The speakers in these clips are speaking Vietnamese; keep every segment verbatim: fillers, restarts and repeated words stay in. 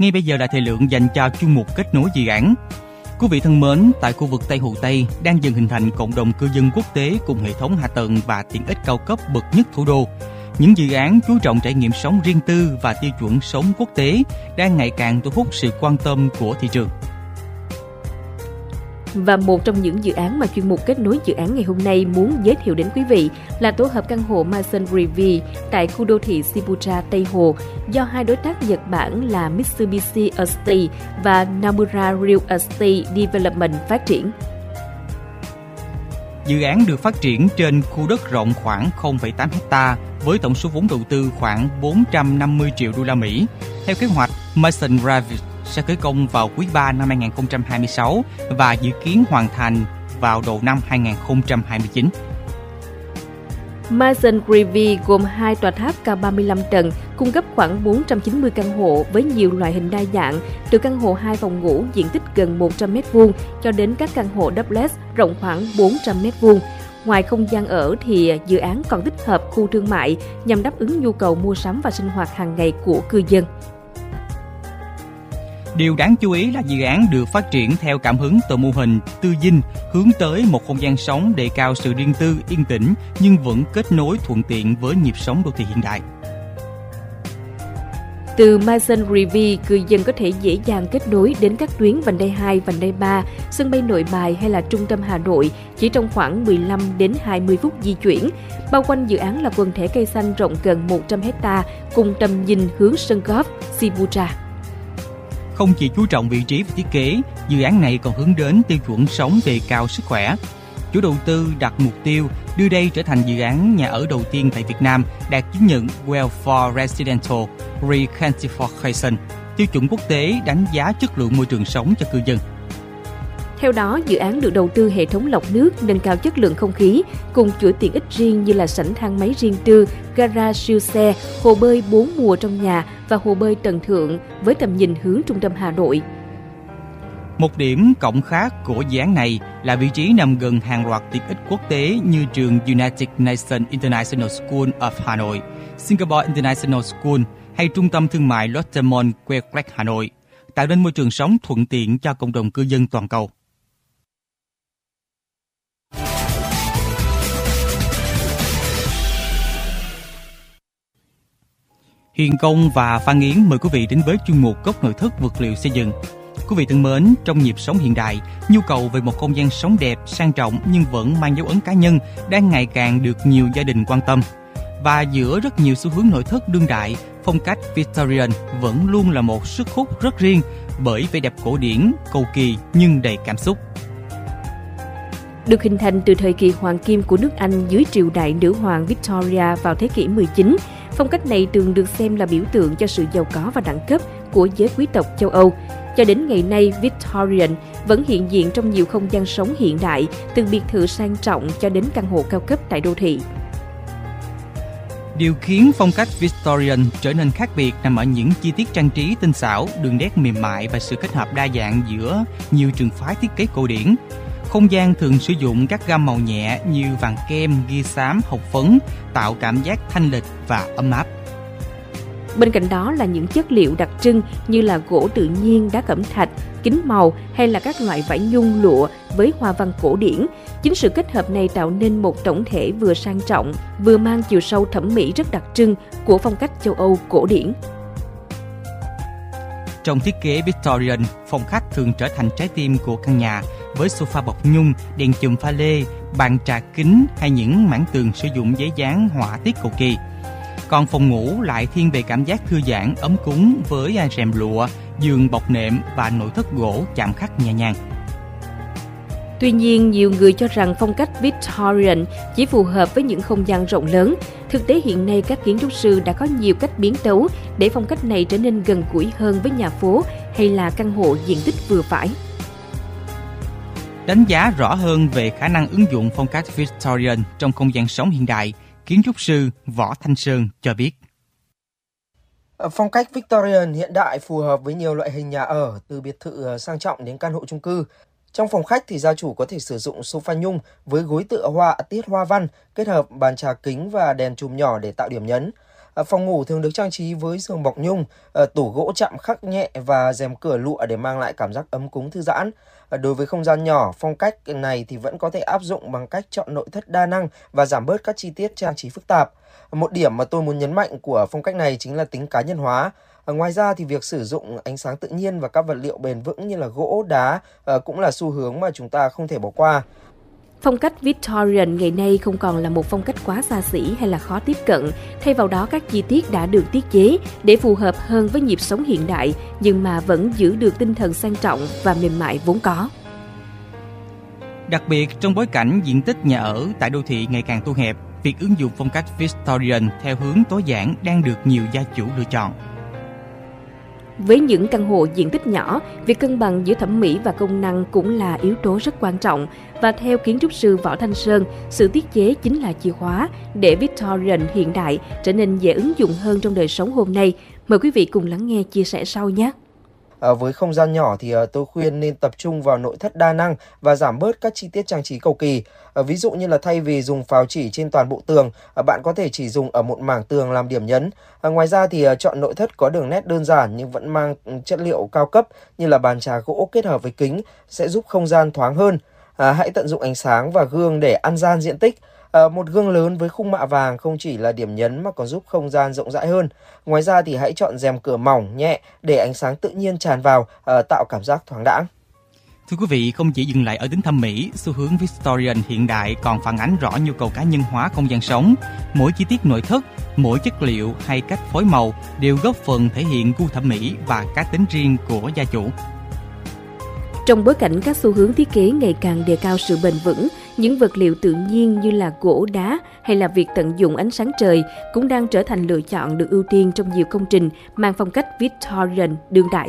Ngay bây giờ là thời lượng dành cho chuyên mục kết nối dự án. Quý vị thân mến, tại khu vực Tây Hồ Tây đang dần hình thành cộng đồng cư dân quốc tế cùng hệ thống hạ tầng và tiện ích cao cấp bậc nhất thủ đô. Những dự án chú trọng trải nghiệm sống riêng tư và tiêu chuẩn sống quốc tế đang ngày càng thu hút sự quan tâm của thị trường. Và một trong những dự án mà chuyên mục kết nối dự án ngày hôm nay muốn giới thiệu đến quý vị là tổ hợp căn hộ Masonry V tại khu đô thị Shibuya Tây Hồ do hai đối tác Nhật Bản là Mitsubishi Estate và Nomura Real Estate Development phát triển. Dự án được phát triển trên khu đất rộng khoảng không phẩy tám héc-ta với tổng số vốn đầu tư khoảng bốn trăm năm mươi triệu đô la Mỹ. Theo kế hoạch, Masonry sẽ khởi công vào quý ba năm hai không hai sáu và dự kiến hoàn thành vào đầu năm hai không hai chín. Masonry V gồm hai tòa tháp cao ba mươi lăm tầng, cung cấp khoảng bốn trăm chín mươi căn hộ với nhiều loại hình đa dạng, từ căn hộ hai phòng ngủ diện tích gần một trăm mét vuông cho đến các căn hộ duplex rộng khoảng bốn trăm mét vuông. Ngoài không gian ở thì dự án còn tích hợp khu thương mại nhằm đáp ứng nhu cầu mua sắm và sinh hoạt hàng ngày của cư dân. Điều đáng chú ý là dự án được phát triển theo cảm hứng từ mô hình tư dinh hướng tới một không gian sống đề cao sự riêng tư, yên tĩnh nhưng vẫn kết nối thuận tiện với nhịp sống đô thị hiện đại. Từ Masonry V, cư dân có thể dễ dàng kết nối đến các tuyến vành đai hai, vành đai ba, sân bay Nội Bài hay là trung tâm Hà Nội chỉ trong khoảng mười lăm đến hai mươi phút di chuyển. Bao quanh dự án là quần thể cây xanh rộng gần một trăm héc-ta cùng tầm nhìn hướng sân golf Shibuya. Không chỉ chú trọng vị trí và thiết kế, dự án này còn hướng đến tiêu chuẩn sống đề cao sức khỏe. Chủ đầu tư đặt mục tiêu đưa đây trở thành dự án nhà ở đầu tiên tại Việt Nam đạt chứng nhận Well for Residential Recertification, tiêu chuẩn quốc tế đánh giá chất lượng môi trường sống cho cư dân. Theo đó, dự án được đầu tư hệ thống lọc nước, nâng cao chất lượng không khí, cùng chuỗi tiện ích riêng như là sảnh thang máy riêng tư, gara siêu xe, hồ bơi bốn mùa trong nhà và hồ bơi tầng thượng với tầm nhìn hướng trung tâm Hà Nội. Một điểm cộng khác của dự án này là vị trí nằm gần hàng loạt tiện ích quốc tế như trường United Nations International School of Hà Nội, Singapore International School hay trung tâm thương mại Lotte Mall Quebec Hà Nội, tạo nên môi trường sống thuận tiện cho cộng đồng cư dân toàn cầu. Hiền Công và Phan Yến mời quý vị đến với chuyên mục Góc nội thất vật liệu xây dựng. Quý vị thân mến, trong nhịp sống hiện đại, nhu cầu về một không gian sống đẹp, sang trọng nhưng vẫn mang dấu ấn cá nhân đang ngày càng được nhiều gia đình quan tâm. Và giữa rất nhiều xu hướng nội thất đương đại, phong cách Victorian vẫn luôn là một sức hút rất riêng bởi vẻ đẹp cổ điển, cầu kỳ nhưng đầy cảm xúc. Được hình thành từ thời kỳ hoàng kim của nước Anh dưới triều đại nữ hoàng Victoria vào thế kỷ mười chín, phong cách này thường được xem là biểu tượng cho sự giàu có và đẳng cấp của giới quý tộc châu Âu. Cho đến ngày nay, Victorian vẫn hiện diện trong nhiều không gian sống hiện đại, từ biệt thự sang trọng cho đến căn hộ cao cấp tại đô thị. Điều khiến phong cách Victorian trở nên khác biệt nằm ở những chi tiết trang trí tinh xảo, đường nét mềm mại và sự kết hợp đa dạng giữa nhiều trường phái thiết kế cổ điển. Không gian thường sử dụng các gam màu nhẹ như vàng kem, ghi xám, hồng phấn, tạo cảm giác thanh lịch và ấm áp. Bên cạnh đó là những chất liệu đặc trưng như là gỗ tự nhiên, đá cẩm thạch, kính màu hay là các loại vải nhung lụa với hoa văn cổ điển. Chính sự kết hợp này tạo nên một tổng thể vừa sang trọng, vừa mang chiều sâu thẩm mỹ rất đặc trưng của phong cách châu Âu cổ điển. Trong thiết kế Victorian, phòng khách thường trở thành trái tim của căn nhà với sofa bọc nhung, đèn chùm pha lê, bàn trà kính hay những mảng tường sử dụng giấy dán họa tiết cầu kỳ. Còn phòng ngủ lại thiên về cảm giác thư giãn, ấm cúng với rèm lụa, giường bọc nệm và nội thất gỗ chạm khắc nhẹ nhàng. Tuy nhiên, nhiều người cho rằng phong cách Victorian chỉ phù hợp với những không gian rộng lớn. Thực tế hiện nay, các kiến trúc sư đã có nhiều cách biến tấu để phong cách này trở nên gần gũi hơn với nhà phố hay là căn hộ diện tích vừa phải. Đánh giá rõ hơn về khả năng ứng dụng phong cách Victorian trong không gian sống hiện đại, kiến trúc sư Võ Thanh Sơn cho biết. Phong cách Victorian hiện đại phù hợp với nhiều loại hình nhà ở, từ biệt thự sang trọng đến căn hộ chung cư. Trong phòng khách thì gia chủ có thể sử dụng sofa nhung với gối tựa hoa tiết hoa văn, kết hợp bàn trà kính và đèn chùm nhỏ để tạo điểm nhấn. Phòng ngủ thường được trang trí với giường bọc nhung, tủ gỗ chạm khắc nhẹ và rèm cửa lụa để mang lại cảm giác ấm cúng thư giãn. Đối với không gian nhỏ, phong cách này thì vẫn có thể áp dụng bằng cách chọn nội thất đa năng và giảm bớt các chi tiết trang trí phức tạp. Một điểm mà tôi muốn nhấn mạnh của phong cách này chính là tính cá nhân hóa. Ngoài ra thì việc sử dụng ánh sáng tự nhiên và các vật liệu bền vững như là gỗ, đá cũng là xu hướng mà chúng ta không thể bỏ qua. Phong cách Victorian ngày nay không còn là một phong cách quá xa xỉ hay là khó tiếp cận, thay vào đó các chi tiết đã được thiết kế để phù hợp hơn với nhịp sống hiện đại, nhưng mà vẫn giữ được tinh thần sang trọng và mềm mại vốn có. Đặc biệt trong bối cảnh diện tích nhà ở tại đô thị ngày càng thu hẹp, việc ứng dụng phong cách Victorian theo hướng tối giản đang được nhiều gia chủ lựa chọn. Với những căn hộ diện tích nhỏ, việc cân bằng giữa thẩm mỹ và công năng cũng là yếu tố rất quan trọng. Và theo kiến trúc sư Võ Thanh Sơn, sự thiết kế chính là chìa khóa để Victorian hiện đại trở nên dễ ứng dụng hơn trong đời sống hôm nay. Mời quý vị cùng lắng nghe chia sẻ sau nhé. À, với không gian nhỏ thì uh, tôi khuyên nên tập trung vào nội thất đa năng và giảm bớt các chi tiết trang trí cầu kỳ. Uh, ví dụ như là thay vì dùng phào chỉ trên toàn bộ tường, uh, bạn có thể chỉ dùng ở một mảng tường làm điểm nhấn. Uh, ngoài ra thì uh, chọn nội thất có đường nét đơn giản nhưng vẫn mang um, chất liệu cao cấp như là bàn trà gỗ kết hợp với kính sẽ giúp không gian thoáng hơn. Uh, hãy tận dụng ánh sáng và gương để ăn gian diện tích. À, một gương lớn với khung mạ vàng không chỉ là điểm nhấn mà còn giúp không gian rộng rãi hơn. Ngoài ra thì hãy chọn rèm cửa mỏng, nhẹ để ánh sáng tự nhiên tràn vào, à, tạo cảm giác thoáng đãng. Thưa quý vị, không chỉ dừng lại ở tính thẩm mỹ, xu hướng Victorian hiện đại còn phản ánh rõ nhu cầu cá nhân hóa không gian sống. Mỗi chi tiết nội thất, mỗi chất liệu hay cách phối màu đều góp phần thể hiện gu thẩm mỹ và cá tính riêng của gia chủ. Trong bối cảnh các xu hướng thiết kế ngày càng đề cao sự bền vững, những vật liệu tự nhiên như là gỗ, đá hay là việc tận dụng ánh sáng trời cũng đang trở thành lựa chọn được ưu tiên trong nhiều công trình mang phong cách Victorian đương đại.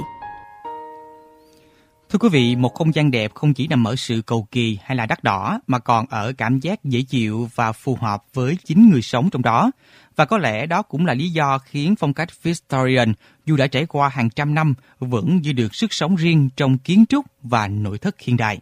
Thưa quý vị, một không gian đẹp không chỉ nằm ở sự cầu kỳ hay là đắt đỏ mà còn ở cảm giác dễ chịu và phù hợp với chính người sống trong đó. Và có lẽ đó cũng là lý do khiến phong cách Victorian dù đã trải qua hàng trăm năm vẫn giữ được sức sống riêng trong kiến trúc và nội thất hiện đại.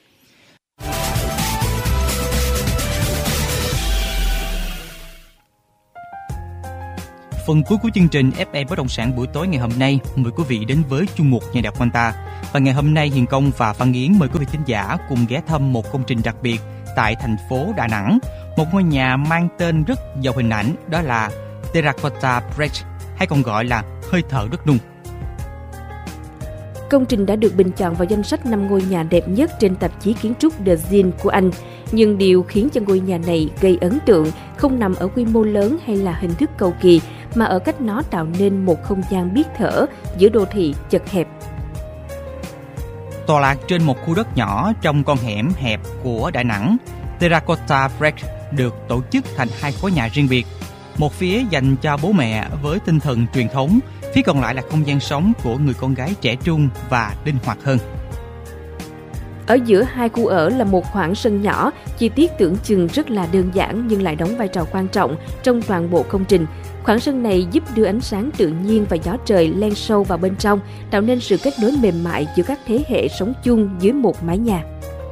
Phần cuối của chương trình ép em Bất động sản buổi tối ngày hôm nay mời quý vị đến với chuyên mục Nhà đẹp quanh ta. Và ngày hôm nay Hiền Công và Phan Yến mời quý vị thính giả cùng ghé thăm một công trình đặc biệt tại thành phố Đà Nẵng. Một ngôi nhà mang tên rất giàu hình ảnh, đó là Terracotta Bridge, hay còn gọi là hơi thở đất nung. Công trình đã được bình chọn vào danh sách năm ngôi nhà đẹp nhất trên tạp chí kiến trúc The Zine của Anh. Nhưng điều khiến cho ngôi nhà này gây ấn tượng không nằm ở quy mô lớn hay là hình thức cầu kỳ, mà ở cách nó tạo nên một không gian biết thở giữa đô thị chật hẹp. Tọa lạc trên một khu đất nhỏ trong con hẻm hẹp của Đà Nẵng, Terracotta Bridge được tổ chức thành hai khối nhà riêng biệt. Một phía dành cho bố mẹ với tinh thần truyền thống, phía còn lại là không gian sống của người con gái trẻ trung và linh hoạt hơn. Ở giữa hai khu ở là một khoảng sân nhỏ, chi tiết tưởng chừng rất là đơn giản nhưng lại đóng vai trò quan trọng trong toàn bộ công trình. Khoảng sân này giúp đưa ánh sáng tự nhiên và gió trời len sâu vào bên trong, tạo nên sự kết nối mềm mại giữa các thế hệ sống chung dưới một mái nhà.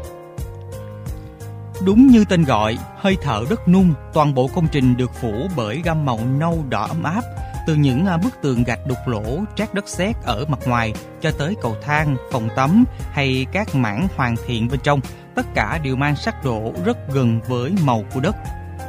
Đúng như tên gọi, hơi thở đất nung, toàn bộ công trình được phủ bởi gam màu nâu đỏ ấm áp, từ những bức tường gạch đục lỗ, trát đất sét ở mặt ngoài cho tới cầu thang, phòng tắm hay các mảng hoàn thiện bên trong, tất cả đều mang sắc độ rất gần với màu của đất.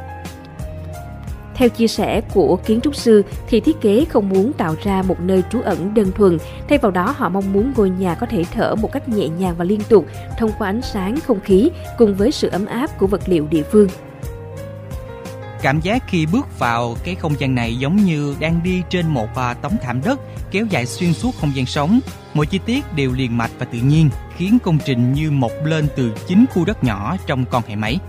Theo chia sẻ của kiến trúc sư thì thiết kế không muốn tạo ra một nơi trú ẩn đơn thuần, thay vào đó họ mong muốn ngôi nhà có thể thở một cách nhẹ nhàng và liên tục thông qua ánh sáng, không khí cùng với sự ấm áp của vật liệu địa phương. Cảm giác khi bước vào cái không gian này giống như đang đi trên một tấm thảm đất kéo dài xuyên suốt không gian sống. Mỗi chi tiết đều liền mạch và tự nhiên, khiến công trình như mọc lên từ chính khu đất nhỏ trong con hẻm ấy.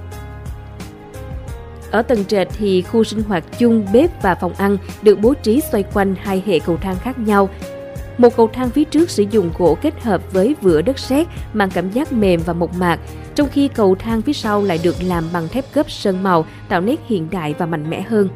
Ở tầng trệt thì khu sinh hoạt chung, bếp và phòng ăn được bố trí xoay quanh hai hệ cầu thang khác nhau. Một cầu thang phía trước sử dụng gỗ kết hợp với vữa đất sét mang cảm giác mềm và mộc mạc, trong khi cầu thang phía sau lại được làm bằng thép gấp sơn màu, tạo nét hiện đại và mạnh mẽ hơn.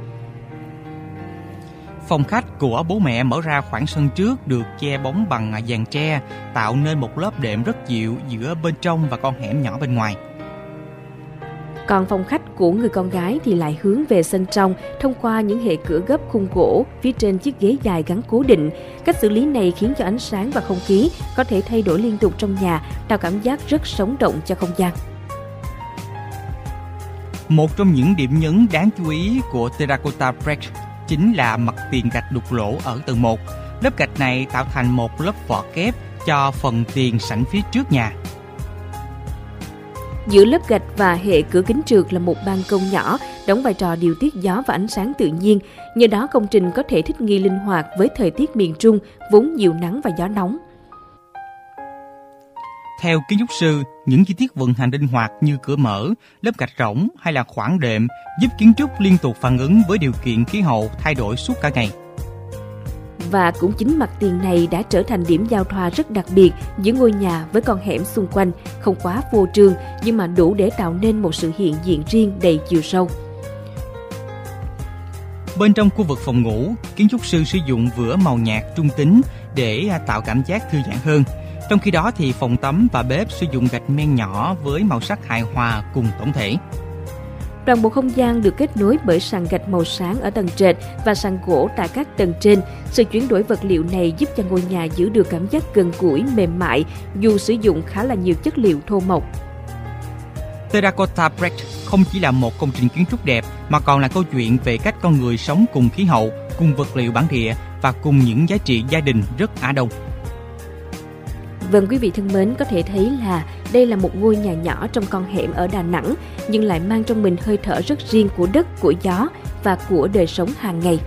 Phòng khách của bố mẹ mở ra khoảng sân trước được che bóng bằng giàn tre, tạo nên một lớp đệm rất dịu giữa bên trong và con hẻm nhỏ bên ngoài. Còn phòng khách của người con gái thì lại hướng về sân trong thông qua những hệ cửa gấp khung gỗ phía trên chiếc ghế dài gắn cố định. Cách xử lý này khiến cho ánh sáng và không khí có thể thay đổi liên tục trong nhà, tạo cảm giác rất sống động cho không gian. Một trong những điểm nhấn đáng chú ý của Terracotta Break chính là mặt tiền gạch đục lỗ ở tầng một. Lớp gạch này tạo thành một lớp vỏ kép cho phần tiền sảnh phía trước nhà. Giữa lớp gạch và hệ cửa kính trượt là một ban công nhỏ, đóng vai trò điều tiết gió và ánh sáng tự nhiên. Nhờ đó công trình có thể thích nghi linh hoạt với thời tiết miền Trung vốn nhiều nắng và gió nóng. Theo kiến trúc sư, những chi tiết vận hành linh hoạt như cửa mở, lớp gạch rỗng hay là khoảng đệm giúp kiến trúc liên tục phản ứng với điều kiện khí hậu thay đổi suốt cả ngày. Và cũng chính mặt tiền này đã trở thành điểm giao thoa rất đặc biệt giữa ngôi nhà với con hẻm xung quanh, không quá phô trương nhưng mà đủ để tạo nên một sự hiện diện riêng đầy chiều sâu. Bên trong khu vực phòng ngủ, kiến trúc sư sử dụng vữa màu nhạt trung tính để tạo cảm giác thư giãn hơn. Trong khi đó thì phòng tắm và bếp sử dụng gạch men nhỏ với màu sắc hài hòa cùng tổng thể. Toàn bộ không gian được kết nối bởi sàn gạch màu sáng ở tầng trệt và sàn gỗ tại các tầng trên. Sự chuyển đổi vật liệu này giúp cho ngôi nhà giữ được cảm giác gần gũi, mềm mại dù sử dụng khá là nhiều chất liệu thô mộc. Terracotta Break không chỉ là một công trình kiến trúc đẹp mà còn là câu chuyện về cách con người sống cùng khí hậu, cùng vật liệu bản địa và cùng những giá trị gia đình rất Á Đông. Vâng, quý vị thân mến, có thể thấy là đây là một ngôi nhà nhỏ trong con hẻm ở Đà Nẵng, nhưng lại mang trong mình hơi thở rất riêng của đất, của gió và của đời sống hàng ngày.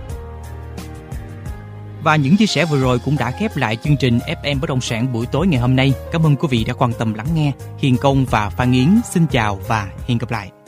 Và những chia sẻ vừa rồi cũng đã khép lại chương trình ép em Bất động sản buổi tối ngày hôm nay. Cảm ơn quý vị đã quan tâm lắng nghe. Hiền Công và Phan Yến xin chào và hẹn gặp lại.